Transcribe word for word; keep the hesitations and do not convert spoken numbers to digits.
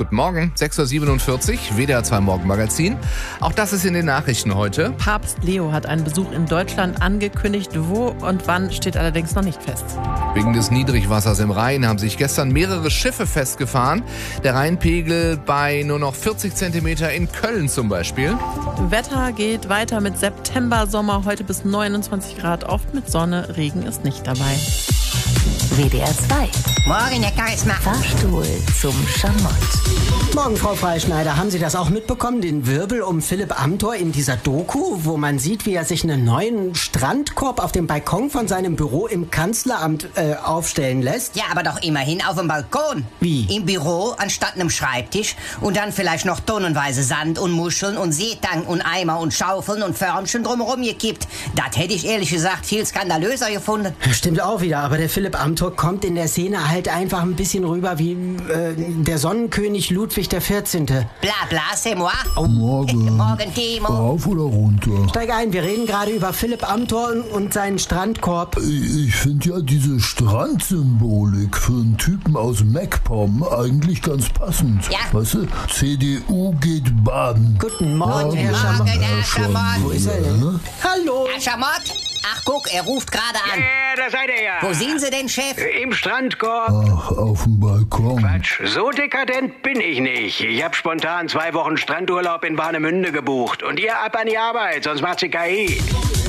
Guten Morgen, sechs Uhr siebenundvierzig, W D R zwei Morgenmagazin. Auch das ist in den Nachrichten heute. Papst Leo hat einen Besuch in Deutschland angekündigt. Wo und wann steht allerdings noch nicht fest. Wegen des Niedrigwassers im Rhein haben sich gestern mehrere Schiffe festgefahren. Der Rheinpegel bei nur noch vierzig Zentimeter in Köln zum Beispiel. Wetter geht weiter mit September-Sommer, heute bis neunundzwanzig Grad, oft mit Sonne, Regen ist nicht dabei. W D R zwei. Morgen, Herr Charisma. Fahrstuhl zum Schamott. Morgen, Frau Freischneider. Haben Sie das auch mitbekommen, den Wirbel um Philipp Amthor in dieser Doku, wo man sieht, wie er sich einen neuen Strandkorb auf dem Balkon von seinem Büro im Kanzleramt äh, aufstellen lässt? Ja, aber doch immerhin auf dem Balkon. Wie? Im Büro anstatt einem Schreibtisch und dann vielleicht noch tonnenweise Sand und Muscheln und Seetang und Eimer und Schaufeln und Förmchen drumherum gekippt. Das hätte ich ehrlich gesagt viel skandalöser gefunden. Stimmt auch wieder, aber der Philipp Amthor kommt in der Szene halt einfach ein bisschen rüber wie äh, der Sonnenkönig Ludwig der vierzehnte. Bla bla, c'est moi. Oh. Morgen. Morgen, Timo. Rauf oder runter? Steig ein, wir reden gerade über Philipp Amthor und seinen Strandkorb. Ich finde ja diese Strandsymbolik für einen Typen aus MacPom eigentlich ganz passend. Ja. Weißt du, C D U geht baden. Guten Morgen, Guten Herr Morgen, Schamott. Herr Schamott. Wo ist er denn? Ne? Hallo. Herr Schamott? Ach, guck, er ruft gerade an. Ja, da seid ihr ja. Wo sind Sie denn, Chef? Im Strandkorb. Ach, auf dem Balkon. Quatsch, so dekadent bin ich nicht. Ich hab spontan zwei Wochen Strandurlaub in Warnemünde gebucht. Und ihr ab an die Arbeit, sonst macht sie K I.